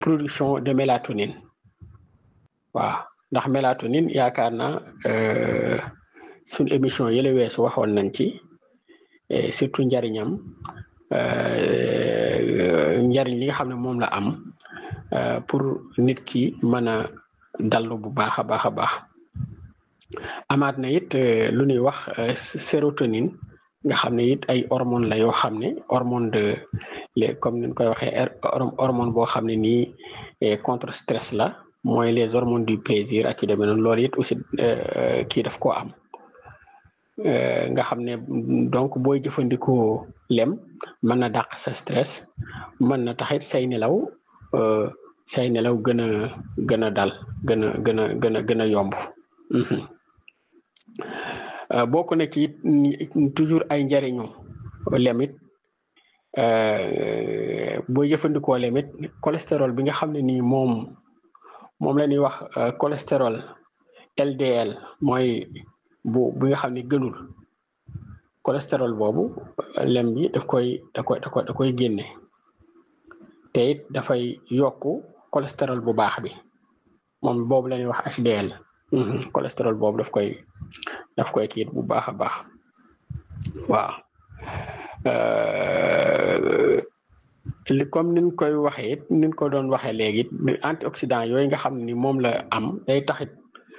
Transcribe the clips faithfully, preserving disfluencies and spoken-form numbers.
production de mélatonine waaw ndax mélatonine yaakaar naa suñ émission yële weesu waxoon nañ ci surtout njariñam njariñ li nga xam ne moom la am pour nit ki mën a dallu bu baax a baax a baax amaat na it lu ñuy wax sérotonine nga xam ne it ay hormone la yoo xam ne hormone de les comme ni ñu koy waxee hormone boo xam ne nii contre stress la mooy les hormones du plaisir ak yu demee noonu loolu it aussi kii daf koo am nga xam ne donc booy jëfandikoo lem mën na dàq sa stress mën na taxit say nelaw say nelaw gën a gën a dal gën a gën a gën a gën a yomb bokk na ci toujours ay njariñu lemit booy jëfandikoo lemit cholestérol bi nga xam ne nii moom moom la ñuy wax cholestérol L D L mooy bu bi nga xam ne gënul cholestérol boobu lem bi daf koy da koy da koy da koy génne te it dafay yokku cholestérol bu baax bi moom boobu la ñuy wax H D L cholestérol boobu daf koy daf koy kiit bu baax a baax waaw li comme niñ koy waxee it niñ ko doon waxee léegi antioxydant yooyu nga xam ni moom la am day taxit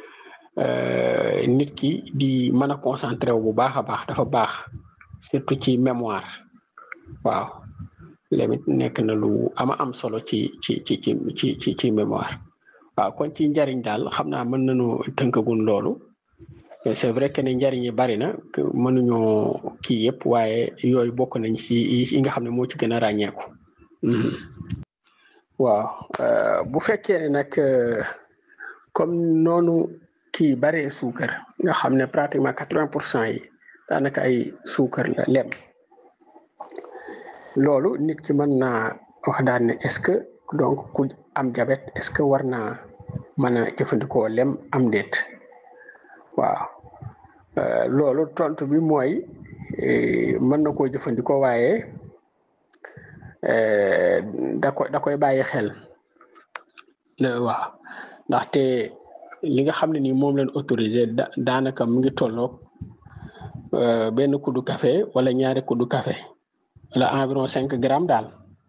nit ki di mën a concentré wu bu baax a baax dafa baax surtout ci mémoire waaw lemit nekk na lu ama am solo ci ci ci ci ci ci ci mémoire waaw kon ci njariñ daal xam naa mën nañu tënkagun loolu c'est vrai que ne njariñ yi bari na mënuñoo kii yëpp waaye yooyu bokk nañ ci yi nga xam ne moo ci gën a ràññeeku waaw bu fekkee ne nag comme noonu kii baree suukar nga xam ne pratiquement quatre-vingts pour cent yi daanaka ay suukar la lem loolu nit ki mën naa wax daal ne est-ce que donc ku am diabète est-ce que war naa mën a jëfandikoo lem am déet waaw loolu tontu bi mooy mën na koo jëfandikoo waaye da koy da koy bàyyi xel waaw ndaxte li nga xam ne ni moom leen autorisé da daanaka mu ngi tolloog benn kuddu café wala ñaari kuddu café wala environ cinq grammes daal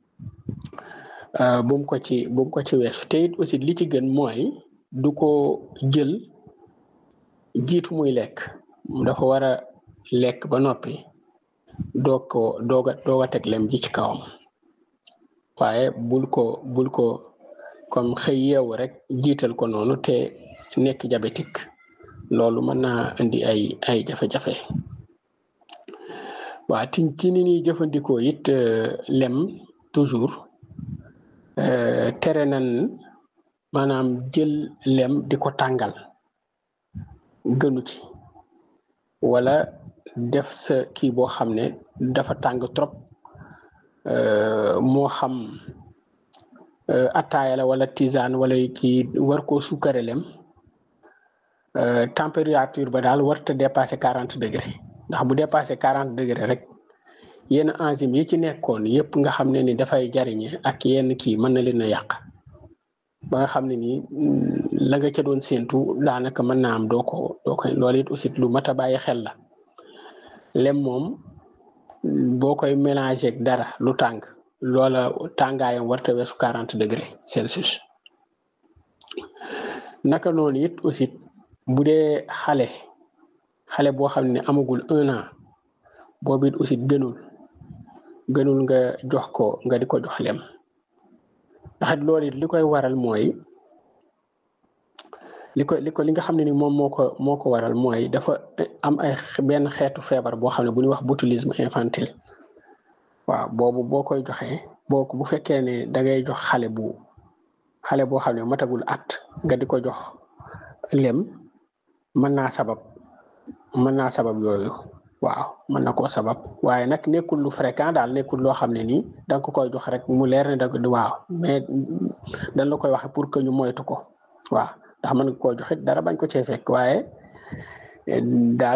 bu mu ko ci bu mu ko ci weesu te it aussi li ci gën mooy du ko jël jiitu muy lekk dafa war a lekk ba noppi doog ko doog a doog a teg lem ji ci kawam waaye bul ko bul ko comme xëy yeewu rek jiital ko noonu te nekk diabétique loolu mën naa indi ay ay jafe-jafe waa ti ci ni ñuy jëfandikoo it lem toujours tere nan maanaam jël lem di ko tàngal gënu ci wala def sa kii boo xam ne dafa tàng trop moo xam attaaya la wala tisane wala kii war koo suukare lem température ba daal warta dépasser quarante degré ndax bu dépasser quarante degré rek yenn enzyme yi ci nekkoon yëpp nga xam ne ni dafay jariñe ak yenn kii mën na leen a yàq ba nga xam ne nii la nga ca doon séentu daanaka mën naa am doo ko doo ko loolu it aussi lu mat a bàyyi xel la lem moom boo koy mélanger ak dara lu tàng loola tàngaayam warta weesu quarante degré Celsius naka noonu it aussi bu dee xale xale boo xam ne amagul un an boobu it aussi gënul gënul nga jox ko nga di ko jox lem ndax loolu it li koy waral mooy li ko li ko li nga xam ne ni moom moo ko moo ko waral mooy dafa am ay benn xeetu feebar boo xam ne bu ñuy wax botulisme infantile waaw boobu boo koy joxee boo bu fekkee ne da ngay jox xale bu xale boo xam ne matagul at nga di ko jox lem mën naa sabab mën naa sabab yooyu waaw mën na koo sabab waaye nag nekkul lu fréquent daal nekkul loo xam ne nii da nga ko koy jox rek mu leer ne da waaw mais dañ la koy waxe pour que ñu moytu ko waaw ndax mën nga koo joxit dara bañ ko cee fekk waaye daal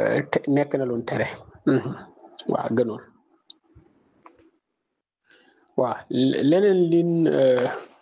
nekk na lu tere waaw gënul waaw leneen lin